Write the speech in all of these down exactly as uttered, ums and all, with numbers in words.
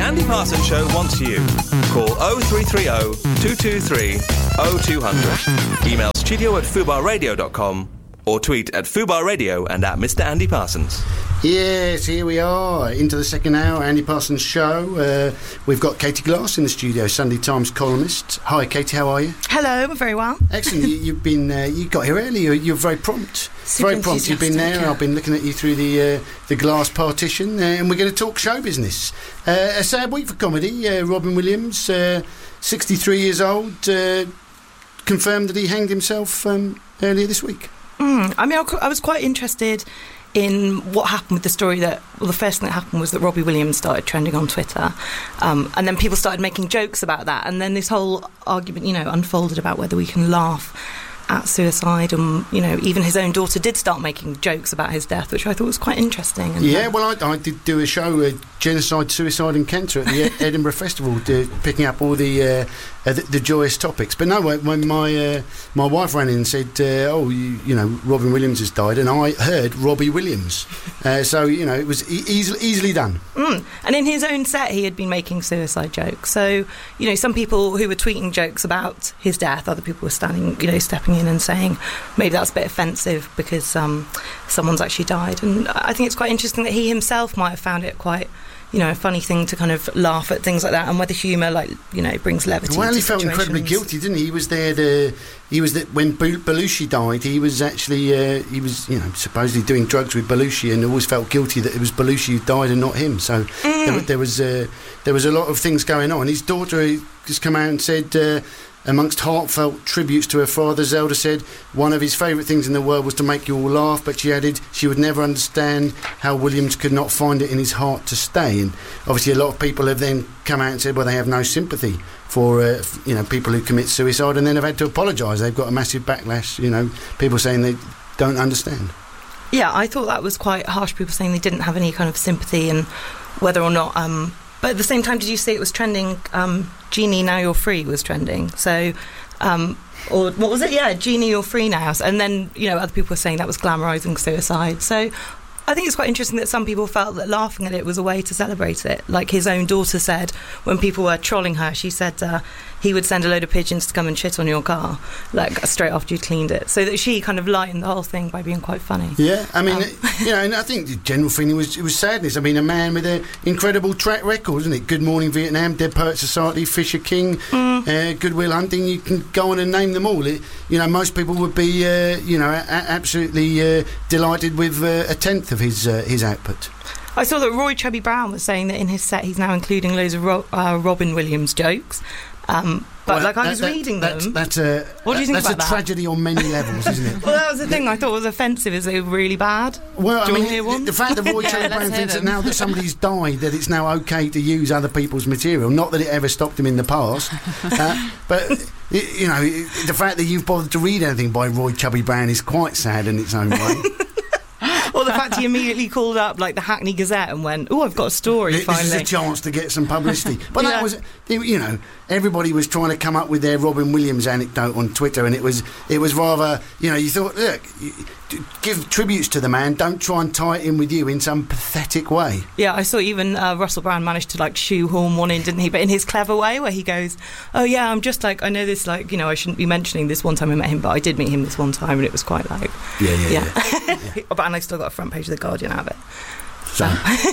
Andy Parsons Show wants you. Call oh three three oh, two two three, oh two hundred. Email studio at fubar radio dot com or tweet at Fubar Radio and at Mister Andy Parsons. Yes, here we are, into the second hour, Andy Parsons Show. Uh, we've got Katie Glass in the studio, Sunday Times columnist. Hi, Katie, how are you? Hello, I'm very well. Excellent. you, you've been, uh, you got here early. You're, you're very prompt. Super very prompt. You've been there. yeah. I've been looking at you through the uh, the glass partition, uh, and we're going to talk show business. Uh, a sad week for comedy. Uh, Robin Williams, uh, sixty-three years old, uh, confirmed that he hanged himself um, earlier this week. Mm, I mean, I, I was quite interested in what happened with the story that, well, the first thing that happened was that Robbie Williams started trending on Twitter, um, and then people started making jokes about that, and then this whole argument, you know, unfolded about whether we can laugh at suicide, and, you know, even his own daughter did start making jokes about his death, which I thought was quite interesting. And yeah, well, I, I did do a show, uh, Genocide, Suicide and Cancer at the Edinburgh Festival, uh, picking up all the, uh, uh, the the joyous topics. But no, when my uh, my wife ran in and said, uh, oh, you, you know, Robin Williams has died, and I heard Robbie Williams. Uh, so, you know, it was e- easily, easily done. Mm. And in his own set, he had been making suicide jokes. So, you know, some people who were tweeting jokes about his death, other people were standing, you know, stepping in and saying maybe that's a bit offensive because um, someone's actually died. And I think it's quite interesting that he himself might have found it quite, you know, a funny thing to kind of laugh at things like that, and whether humour, like, you know, brings levity. Well, to he felt situations. incredibly guilty, didn't he? He was there to, he was that when Belushi died, he was actually uh, he was, you know, supposedly doing drugs with Belushi, and always felt guilty that it was Belushi who died and not him. So mm. there, there was uh, there was a lot of things going on. His daughter just come out and said, uh, amongst heartfelt tributes to her father, Zelda said one of his favourite things in the world was to make you all laugh, but she added she would never understand how Williams could not find it in his heart to stay. And obviously a lot of people have then come out and said, well, they have no sympathy for uh, f- you know, people who commit suicide, and then have had to apologise. They've got a massive backlash, you know, people saying they don't understand. Yeah, I thought that was quite harsh, people saying they didn't have any kind of sympathy, and whether or not... Um, but at the same time, did you say it was trending? Um, Genie, Now You're Free was trending. So, um, or what was it? Yeah, Genie, You're Free Now. And then, you know, other people were saying that was glamorising suicide. So I think it's quite interesting that some people felt that laughing at it was a way to celebrate it. Like his own daughter said, when people were trolling her, she said uh, he would send a load of pigeons to come and shit on your car, like straight after you cleaned it. So that she kind of lightened the whole thing by being quite funny. Yeah, I mean, Um, you know, and I think the general feeling was it was sadness. I mean, a man with an incredible track record, isn't it? Good Morning Vietnam, Dead Poets Society, Fisher King, mm. uh, Good Will Hunting. You can go on and name them all. It, you know, most people would be, uh, you know, a- absolutely uh, delighted with uh, a tenth of his uh, his output. I saw that Roy Chubby Brown was saying that in his set he's now including loads of Ro- uh, Robin Williams jokes. Um, but well, like I that, was that, reading that's, them. That's a, what do you think that's about a that? tragedy on many levels, isn't it? Well, that was the thing I thought was offensive, is they were really bad. Well, do I you mean, hear one? the fact that Roy Yeah, Chubby let's Brown hear thinks that them. now that somebody's died, that it's now okay to use other people's material. Not that it ever stopped him in the past, uh, but you know, the fact that you've bothered to read anything by Roy Chubby Brown is quite sad in its own way. Or the fact he immediately called up like the Hackney Gazette and went, "Oh, I've got a story This finally." is a chance to get some publicity. But Yeah. that was, you know, everybody was trying to come up with their Robin Williams anecdote on Twitter, and it was it was rather, you know, you thought, look, you, give tributes to the man, don't try and tie it in with you in some pathetic way. Yeah, I saw even uh, Russell Brand managed to like shoehorn one in, didn't he? But in his clever way, where he goes, "Oh yeah, I'm just like, I know this, like, you know, I shouldn't be mentioning this one time I met him, but I did meet him this one time, and it was quite like, Yeah, yeah, yeah." yeah. yeah. But and I still got a front page of the Guardian out of it. So,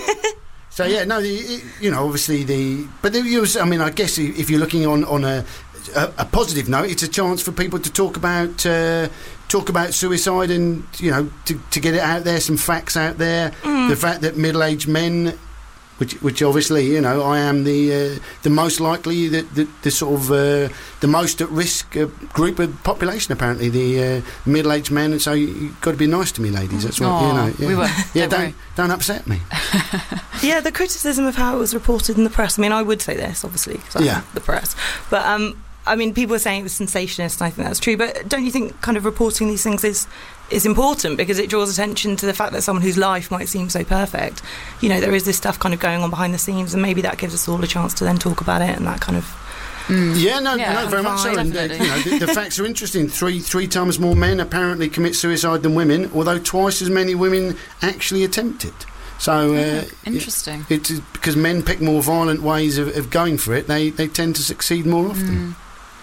so yeah, no, the, it, you know, obviously the, but there was, I mean, I guess if you're looking on on a a, a positive note, it's a chance for people to talk about uh, talk about suicide, and you know, to to get it out there, some facts out there, Mm. the fact that middle-aged men. Which, which obviously, you know, I am the uh, the most likely, the, the, the sort of uh, the most at risk uh, group of population. Apparently, the uh, middle-aged men, and so you, you've got to be nice to me, ladies. That's what Aw, you know. Yeah, we were. yeah Don't don't worry. don't upset me. Yeah, the criticism of how it was reported in the press. I mean, I would say this, obviously, because I'm Yeah. the press. But, um, I mean, people were saying it was sensationalist, and I think that's true. But don't you think kind of reporting these things is is important, because it draws attention to the fact that someone whose life might seem so perfect, you know, there is this stuff kind of going on behind the scenes, and maybe that gives us all a chance to then talk about it and that kind of... Mm. Yeah, no, Yeah, no, very much so. And, uh, definitely. you know, the, the facts are interesting. Three three times more men apparently commit suicide than women, although twice as many women actually attempt it. So yeah, interesting. It, it's because men pick more violent ways of, of going for it. They they tend to succeed more often. Mm.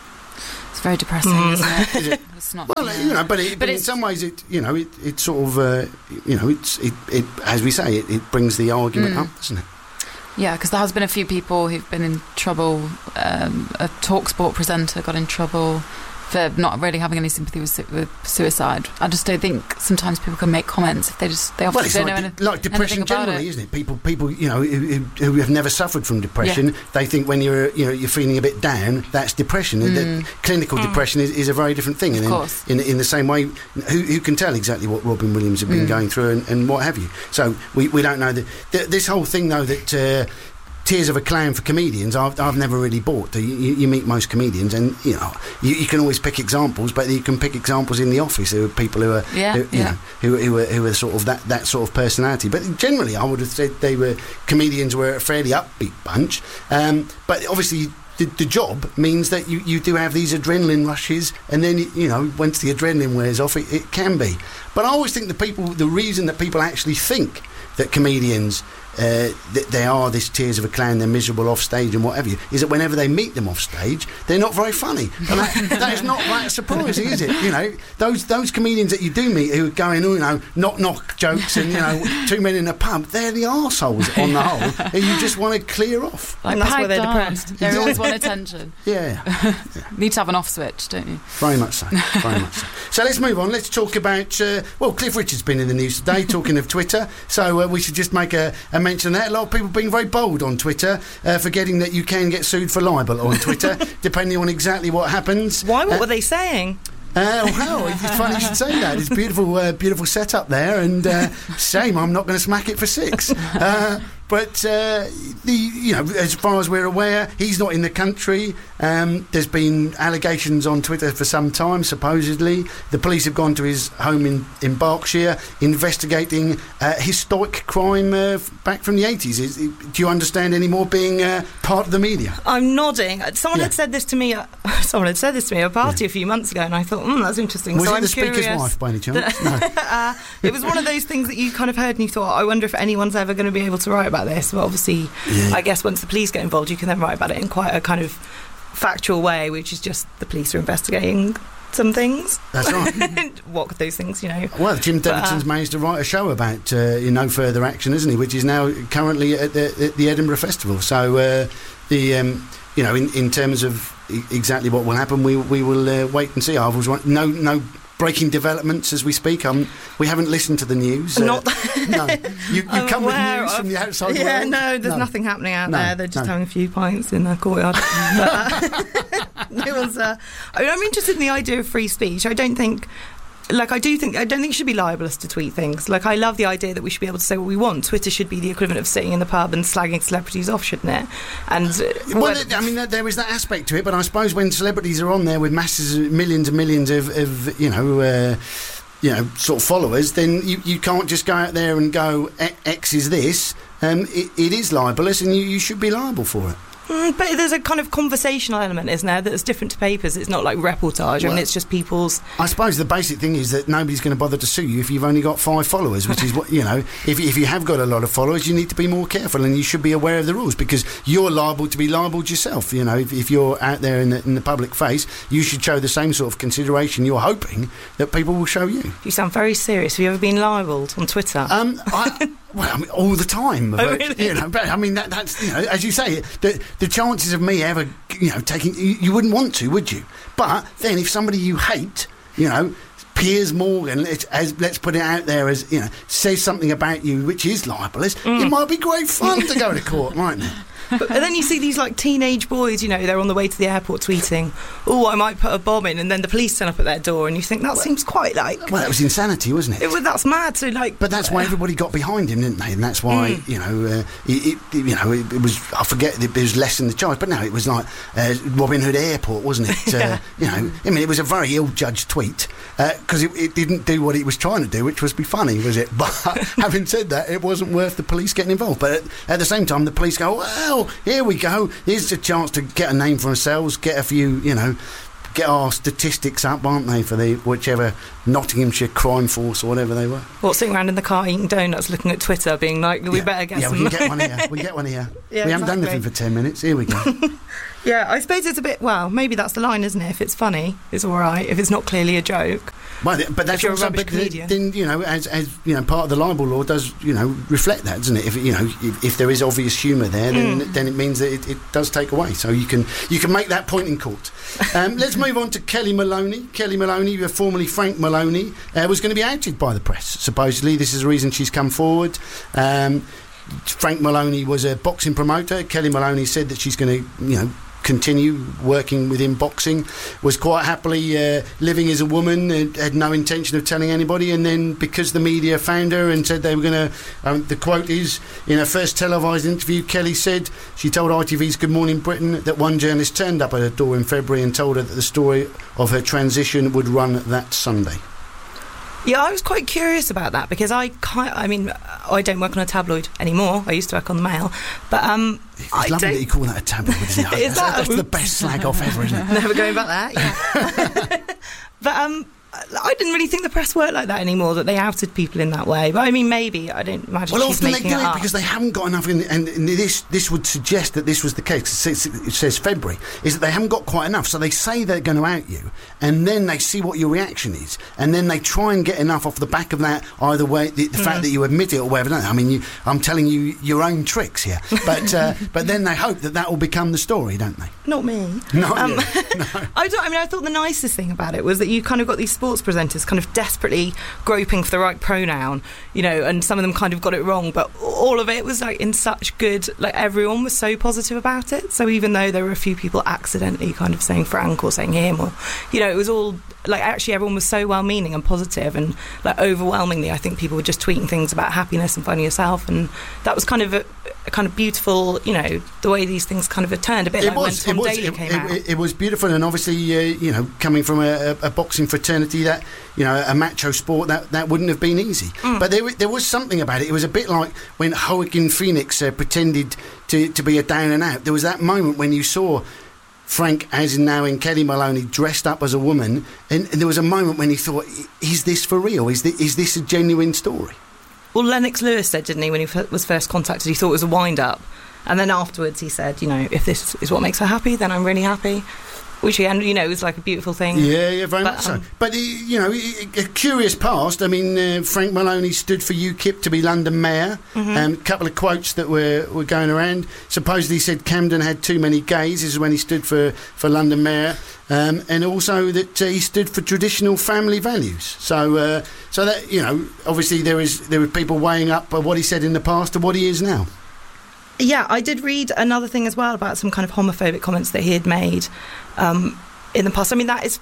It's very depressing, mm. isn't it? Is it? It's not. Well, yeah. you know, but, it, but, but in some ways, it you know, it, it sort of uh, you know, it's it, it as we say, it, it brings the argument mm. up, doesn't it? Yeah, because there has been a few people who've been in trouble. Um, a TalkSport presenter got in trouble for not really having any sympathy with, su- with suicide. I just don't think sometimes people can make comments if they just they often well, it's don't like, know de- anything, like depression generally, it. isn't it? People, people, you know, who, who have never suffered from depression, yeah. they think when you're, you know, you're feeling a bit down, that's depression. Mm. That clinical mm. depression is, is a very different thing. Of and course. In, in, in the same way, who, who can tell exactly what Robin Williams have been mm. going through and, and what have you? So we, we don't know that. Th- this whole thing, though, that. Uh, Tears of a clown for comedians, I've, I've never really bought. You, you, you meet most comedians, and you know you, you can always pick examples, but you can pick examples in the office. There are people who are, yeah, who, you yeah. know, who, who are who are sort of that, that sort of personality. But generally, I would have said they were comedians were a fairly upbeat bunch. Um, but obviously, the, the job means that you, you do have these adrenaline rushes, and then you know once the adrenaline wears off, it, it can be. But I always think the people, the reason that people actually think that comedians. Uh, that they are this tears of a clown, they're miserable off stage and whatever you, is that whenever they meet them off stage, they're not very funny. And that, that is not that surprising, is it? You know, those those comedians that you do meet who are going, oh, you know, knock knock jokes and, you know, two men in a pub, they're the arseholes on the whole, and you just want to clear off. Like, and that's why they're down. depressed. They always want attention. Yeah. yeah. Need to have an off switch, don't you? Very much so. Very much so. So let's move on. Let's talk about, uh, well, Cliff Richard's been in the news today, talking of Twitter, so uh, we should just make a, a mention of that. A lot of people being very bold on Twitter, uh, forgetting that you can get sued for libel on Twitter, depending on exactly what happens. Why? What uh, were they saying? Uh, well, it's funny you should say that. It's beautiful, uh, beautiful setup there, and uh, shame I'm not going to smack it for six. Uh, but uh, the you know, as far as we're aware, he's not in the country. Um, there's been allegations on Twitter for some time. Supposedly, the police have gone to his home in, in Berkshire, investigating uh, historic crime uh, back from the eighties. Is, do you understand any more? Being uh, part of the media, I'm nodding. Someone yeah. had said this to me. Uh, someone had said this to me at a party yeah. a few months ago, and I thought, hmm, that's interesting. Was so it I'm the speaker's curious wife, by any chance? That, no. uh, it was one of those things that you kind of heard, and you thought, I wonder if anyone's ever going to be able to write about this. But obviously, yeah. I guess once the police get involved, you can then write about it in quite a kind of factual way, which is just the police are investigating some things. That's right. What could those things, you know? Well, Jim Davidson's uh, managed to write a show about uh, you know, No Further Action, isn't he? Which is now currently at the, at the Edinburgh Festival. So uh, the um, you know, in, in terms of e- exactly what will happen, we we will uh, wait and see. I was right. no no. breaking developments as we speak. Um, we haven't listened to the news. Uh, Not no, you, you come with news of, from the outside yeah, world. no, there's no. nothing happening out no, there. They're just no. having a few pints in the courtyard. but, uh, it was. Uh, I mean, I'm interested in the idea of free speech. I don't think. Like, I do think, I don't think it should be libelous to tweet things. Like, I love the idea that we should be able to say what we want. Twitter should be the equivalent of sitting in the pub and slagging celebrities off, shouldn't it? And uh, well, well, I mean, there is that aspect to it, but I suppose when celebrities are on there with masses, millions and millions of, of you know, uh, you know, sort of followers, then you, you can't just go out there and go, X is this. Um, it, it is libelous, and you, you should be liable for it. Mm, but there's a kind of conversational element, isn't there, that's different to papers. It's not like reportage. Well, I mean, it's just people's... I suppose the basic thing is that nobody's going to bother to sue you if you've only got five followers, which is what, you know, if, if you have got a lot of followers, you need to be more careful, and you should be aware of the rules, because you're liable to be libelled yourself. You know, if, if you're out there in the, in the public face, you should show the same sort of consideration you're hoping that people will show you. You sound very serious. Have you ever been libelled on Twitter? Um, I... Well, I mean, all the time. Oh, but, really? You know, but I mean, that, that's, you know, as you say, the the chances of me ever, you know, taking, you, you wouldn't want to, would you? But then, if somebody you hate, you know, Piers Morgan, let's, as, let's put it out there as, you know, says something about you which is libelous, mm. it might be great fun to go to court, mightn't it? But then you see these like teenage boys, you know, they're on the way to the airport tweeting, oh, I might put a bomb in, and then the police turn up at their door, and you think that well, seems quite like... Well, that was insanity, wasn't it? it was, that's mad. So like, but that's why everybody got behind him, didn't they? And that's why, mm. you know, uh, it, it, you know, it, it was, I forget, it was less than the charge, but no, it was like uh, Robin Hood Airport, wasn't it? yeah. Uh, you know, I mean, it was a very ill-judged tweet, because uh, it, it didn't do what it was trying to do, which was be funny, was it? But having said that, it wasn't worth the police getting involved. But at, at the same time, the police go, well, here we go. Here's a chance to get a name for ourselves, get a few, you know, get our statistics up, aren't they, for the whichever Nottinghamshire Crime Force or whatever they were. What, sitting around in the car eating donuts, looking at Twitter, being like, we yeah. better get yeah, some. Yeah, we can get one here. We get one here. Yeah, we haven't exactly. done nothing for ten minutes. Here we go. Yeah, I suppose it's a bit, well, maybe that's the line, isn't it? If it's funny, it's all right. If it's not clearly a joke. Well, but that's if you're also, a rubbish but comedian. then, you know, as, as you know, part of the libel law does, you know, reflect that, doesn't it? If you know, if, if there is obvious humour there, then Mm. then it means that it, it does take away. So you can you can make that point in court. Um, let's move on to Kelly Maloney. Kelly Maloney, formerly Frank Maloney, uh, was going to be outed by the press. Supposedly, this is the reason she's come forward. Um, Frank Maloney was a boxing promoter. Kelly Maloney said that she's going to, you know, continue working within boxing, was quite happily uh, living as a woman, and had no intention of telling anybody, and then because the media found her and said they were going to, um, the quote is, in her first televised interview, Kelly said she told I T V's Good Morning Britain that one journalist turned up at her door in February and told her that the story of her transition would run that Sunday. Yeah, I was quite curious about that because I kind I mean, I don't work on a tabloid anymore. I used to work on the Mail, but um, It's I lovely don't... that you call that a tabloid, isn't it? Is that's that- that's the best slag off ever, isn't it? Never going back there. Yeah. But um, I didn't really think the press worked like that anymore. That they outed people in that way. But I mean, maybe I don't imagine. Well, she's often they making do it it up. because they haven't got enough, in, and, and this this would suggest that this was the case. It says, it says February, is that they haven't got quite enough, so they say they're going to out you, and then they see what your reaction is, and then they try and get enough off the back of that. Either way, the, the mm. fact that you admit it or whatever. I mean, you, I'm telling you your own tricks here, but uh, but then they hope that that will become the story, don't they? Not me. Not um, you. No. I don't. I mean, I thought the nicest thing about it was that you kind of got these sports presenters kind of desperately groping for the right pronoun, you know, and some of them kind of got it wrong, but all of it was like in such good, like everyone was so positive about it. So even though there were a few people accidentally kind of saying Frank or saying him, or, you know, it was all like actually everyone was so well-meaning and positive, and like overwhelmingly I think people were just tweeting things about happiness and finding yourself, and that was kind of a, a kind of beautiful, you know, the way these things kind of are turned a bit it like was, when Tom it was, Daly it, came it, out. It, it was beautiful, and obviously, uh, you know, coming from a, a, a boxing fraternity, that, you know, a macho sport, that, that wouldn't have been easy. Mm. But there there was something about it. It was a bit like when Joaquin Phoenix uh, pretended to, to be a down and out. There was that moment when you saw Frank, as in now in Kelly Maloney, dressed up as a woman, and, and there was a moment when he thought, is this for real? Is this, is this a genuine story? Well, Lennox Lewis said, didn't he, when he f- was first contacted, he thought it was a wind-up. And then afterwards he said, you know, if this is what makes her happy, then I'm really happy. Which, and you know, it was like a beautiful thing. Yeah, yeah, very but, much so. um, But, you know, a curious past. I mean, uh, Frank Maloney stood for U KIP to be London Mayor. A mm-hmm. um, couple of quotes that were, were going around. Supposedly he said Camden had too many gays. This is when he stood for, for London Mayor. Um, and also that uh, he stood for traditional family values. So, uh, so that, you know, obviously there is there were people weighing up what he said in the past to what he is now. Yeah, I did read another thing as well about some kind of homophobic comments that he had made um, in the past. I mean, that is,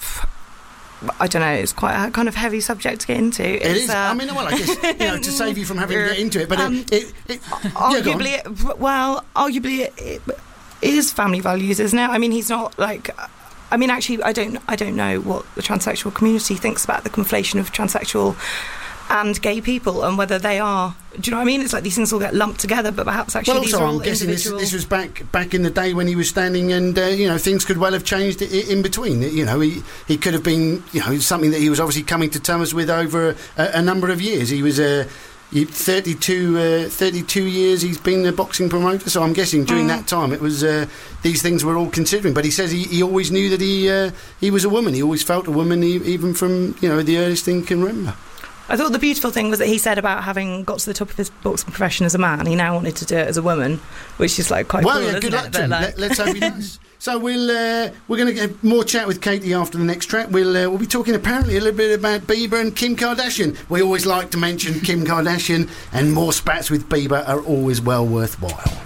I don't know, it's quite a kind of heavy subject to get into. It it's, is. Uh, I mean, well, I guess, you know, to save you from having to get into it, but um, it, it, it arguably, yeah, it, well, arguably it, it is family values, isn't it? I mean, he's not like. I mean, actually, I don't, I don't know what the transsexual community thinks about the conflation of transsexual and gay people, and whether they are. Do you know what I mean? It's like these things all get lumped together, but perhaps actually well, these also, are all I'm guessing this, individual. this was back back in the day when he was standing, and uh, you know, things could well have changed i- in between. You know, he he could have been, you know, something that he was obviously coming to terms with over a, a number of years. He was a. Uh, thirty-two, uh, thirty-two years he's been a boxing promoter, so I'm guessing during mm. that time it was uh, these things were all considering. But he says he, he always knew that he uh, he was a woman. He always felt a woman, he, even from, you know, the earliest thing he can remember. I thought the beautiful thing was that he said about having got to the top of his boxing profession as a man, he now wanted to do it as a woman, which is like quite well, cool. yeah, isn't good it? luck to But him. like- Let, let's hope he does. So we'll uh, we're going to get more chat with Katie after the next track. We'll uh, we'll be talking apparently a little bit about Bieber and Kim Kardashian. We always like to mention Kim Kardashian, and more spats with Bieber are always well worthwhile.